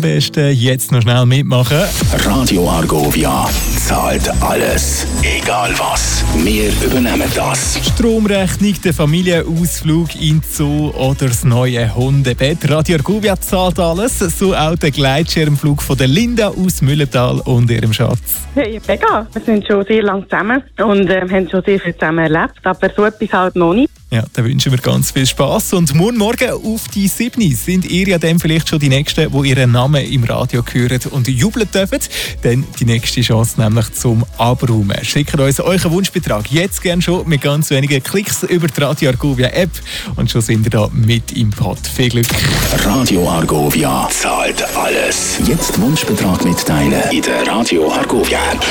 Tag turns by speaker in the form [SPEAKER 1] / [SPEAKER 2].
[SPEAKER 1] besten jetzt noch schnell mitmachen.
[SPEAKER 2] Radio Argovia zahlt alles. Egal was. Wir übernehmen das.
[SPEAKER 1] Stromrechnung, der Familienausflug in den Zoo oder das neue Hundebett. Radio Argovia zahlt alles. So auch der Gleitschirmflug von der Linda aus Mühlental und ihrem Schatz.
[SPEAKER 3] Hey, mega. Wir sind schon sehr lange zusammen und haben schon sehr viel zusammen erlebt, aber so etwas halt noch nicht.
[SPEAKER 1] Ja, da wünschen wir ganz viel Spass. Und morgen auf die 7 sind ihr ja dann vielleicht schon die Nächsten, die ihren Namen im Radio hören und jubeln dürfen. Dann die nächste Chance nämlich zum Abräumen. Schickt uns euren Wunschbetrag jetzt gerne schon mit ganz wenigen Klicks über die Radio Argovia App. Und schon sind ihr da mit im Pod. Viel Glück.
[SPEAKER 2] Radio Argovia zahlt alles. Jetzt Wunschbetrag mitteilen in der Radio Argovia App.